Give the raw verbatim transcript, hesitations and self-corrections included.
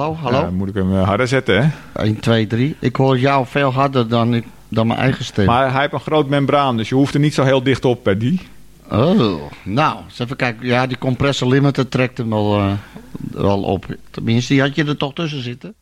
hallo, hallo. Ja, dan moet ik hem uh, harder zetten, hè? één, twee, drie. Ik hoor jou veel harder dan, ik, dan mijn eigen stem. Maar hij heeft een groot membraan, dus je hoeft er niet zo heel dicht op bij die. Oh, nou, eens even kijken. Ja, die compressor limiter trekt hem wel, uh, wel op. Tenminste, die had je er toch tussen zitten?